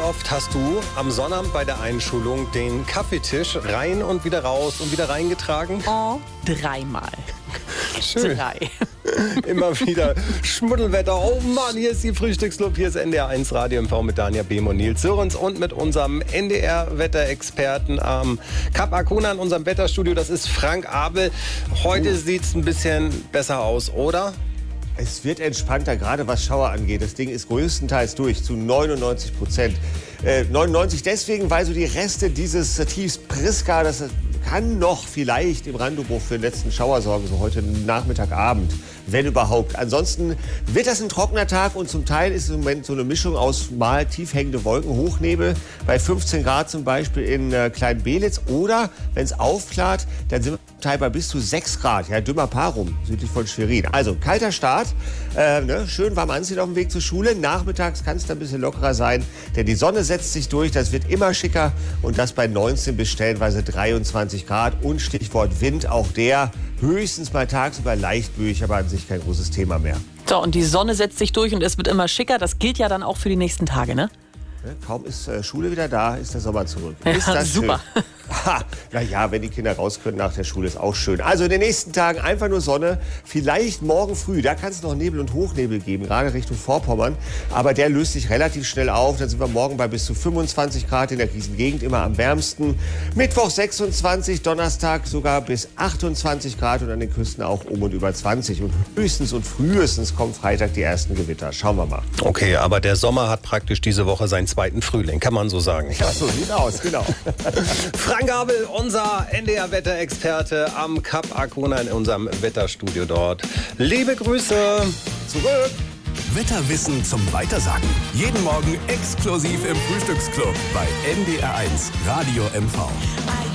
oft hast du am Sonnabend bei der Einschulung den Kaffeetisch rein und wieder raus und wieder reingetragen? Oh, 3-mal. Schön. 3. Immer wieder Schmuddelwetter. Oh Mann, hier ist die Frühstücksclub. Hier ist NDR 1 Radio MV mit Dania Behm und Nils Sörens und mit unserem NDR-Wetterexperten am Kap Arkona in unserem Wetterstudio. Das ist Frank Abel. Heute sieht es ein bisschen besser aus, oder? Es wird entspannter, gerade was Schauer angeht. Das Ding ist größtenteils durch, zu 99%. 99 deswegen, weil so die Reste dieses Tiefs Priska, das kann noch vielleicht im Randobruch für den letzten Schauer sorgen, so heute Nachmittag, Abend, wenn überhaupt. Ansonsten wird das ein trockener Tag und zum Teil ist im Moment so eine Mischung aus mal tief hängende Wolken, Hochnebel bei 15 Grad zum Beispiel in Klein-Belitz, oder wenn es aufklart, dann sind wir zum Teil bei bis zu 6 Grad, ja, Dümmer Parum, südlich von Schwerin. Also kalter Start, schön warm anziehen auf dem Weg zur Schule. Nachmittags kann es dann ein bisschen lockerer sein, denn die Sonne setzt sich durch, das wird immer schicker und das bei 19 bis stellenweise 23 Grad und Stichwort Wind, auch der höchstens mal tagsüber leicht böig, aber an sich kein großes Thema mehr. So, und die Sonne setzt sich durch und es wird immer schicker. Das gilt ja dann auch für die nächsten Tage, ne? Kaum ist Schule wieder da, ist der Sommer zurück. Ja, ist das super. Schön. Naja, wenn die Kinder raus können nach der Schule, ist auch schön. Also in den nächsten Tagen einfach nur Sonne. Vielleicht morgen früh, da kann es noch Nebel und Hochnebel geben, gerade Richtung Vorpommern. Aber der löst sich relativ schnell auf. Dann sind wir morgen bei bis zu 25 Grad in der Gegend, immer am wärmsten. Mittwoch 26, Donnerstag sogar bis 28 Grad und an den Küsten auch um und über 20. Und höchstens und frühestens kommen Freitag die ersten Gewitter. Schauen wir mal. Okay, aber der Sommer hat praktisch diese Woche seinen zweiten Frühling, kann man so sagen. Ja, so sieht aus, genau. Frank Abel, unser NDR-Wetterexperte am Kap Arkona in unserem Wetterstudio dort. Liebe Grüße. Zurück. Wetterwissen zum Weitersagen. Jeden Morgen exklusiv im Frühstücksclub bei NDR 1 Radio MV.